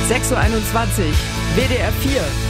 6:21 Uhr, WDR 4.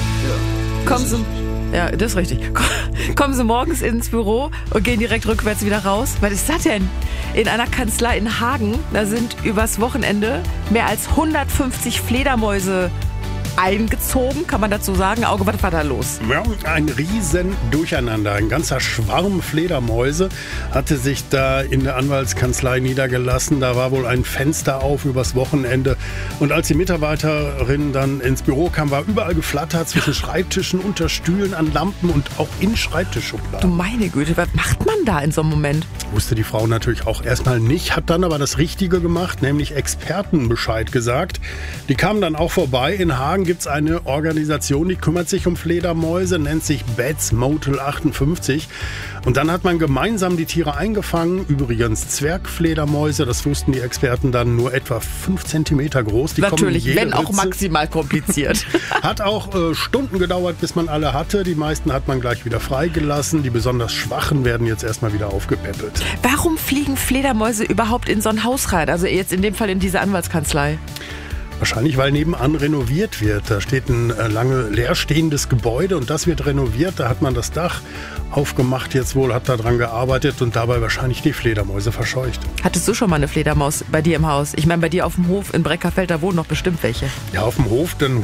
Kommen Sie... Ja, das ist richtig. Kommen Sie morgens ins Büro und gehen direkt rückwärts wieder raus. Was ist das denn? In einer Kanzlei in Hagen, da sind übers Wochenende mehr als 150 Fledermäuse eingezogen, kann man dazu sagen. Auge, was war da los? Ja, ein riesen Durcheinander. Ein ganzer Schwarm Fledermäuse hatte sich da in der Anwaltskanzlei niedergelassen. Da war wohl ein Fenster auf übers Wochenende. Und als die Mitarbeiterin dann ins Büro kam, war überall geflattert zwischen Schreibtischen, unter Stühlen, an Lampen und auch in Schreibtischschubladen. Du meine Güte, was macht man da in so einem Moment? Wusste die Frau natürlich auch erstmal nicht, hat dann aber das Richtige gemacht, nämlich Experten Bescheid gesagt. Die kamen dann auch vorbei. In Hagen gibt es eine Organisation, die kümmert sich um Fledermäuse, nennt sich Bats Motel 58. Und dann hat man gemeinsam die Tiere eingefangen. Übrigens Zwergfledermäuse, das wussten die Experten dann, nur etwa 5 Zentimeter groß. Die natürlich, kommen in jede wenn auch Ritze. maximal kompliziert. Hat auch Stunden gedauert, bis man alle hatte. Die meisten hat man gleich wieder freigelassen. Die besonders Schwachen werden jetzt erstmal wieder aufgepäppelt. Warum fliegen Fledermäuse überhaupt in so ein Haus rein? Also jetzt in dem Fall in diese Anwaltskanzlei. Wahrscheinlich, weil nebenan renoviert wird. Da steht ein lange leerstehendes Gebäude und das wird renoviert. Da hat man das Dach aufgemacht jetzt wohl, hat da dran gearbeitet und dabei wahrscheinlich die Fledermäuse verscheucht. Hattest du schon mal eine Fledermaus bei dir im Haus? Ich meine, bei dir auf dem Hof in Breckerfeld, da wohnen noch bestimmt welche. Ja, auf dem Hof, dann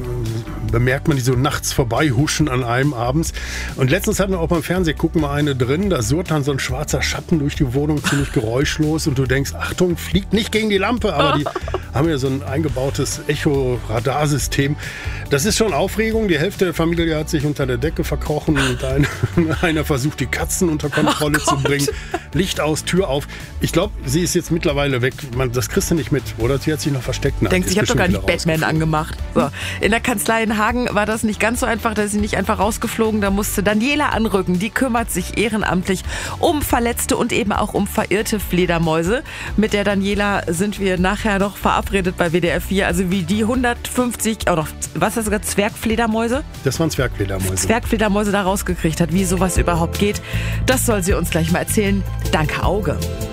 bemerkt man die so nachts vorbeihuschen an einem abends. Und letztens hatten wir auch beim Fernsehen, gucken mal eine drin, da surrt dann so ein schwarzer Schatten durch die Wohnung, ziemlich geräuschlos und du denkst, Achtung, fliegt nicht gegen die Lampe, aber die haben ja so ein eingebautes Echo-Radarsystem. Das ist schon Aufregung. Die Hälfte der Familie hat sich unter der Decke verkrochen und einer versucht, die Katzen unter Kontrolle zu bringen. Licht aus, Tür auf. Ich glaube, sie ist jetzt mittlerweile weg. Das kriegst du nicht mit, oder? Sie hat sich noch versteckt. Denkst, ich habe doch gar nicht Batman angemacht. So. In der Kanzlei in Hagen war das nicht ganz so einfach. Da ist sie nicht einfach rausgeflogen. Da musste Daniela anrücken. Die kümmert sich ehrenamtlich um verletzte und eben auch um verirrte Fledermäuse. Mit der Daniela sind wir nachher noch verabredet bei WDR 4. Also wie die 150, oder was hast du gesagt, Zwergfledermäuse? Das waren Zwergfledermäuse. Zwergfledermäuse da rausgekriegt hat, wie sowas überhaupt geht. Das soll sie uns gleich mal erzählen. Danke, Auge.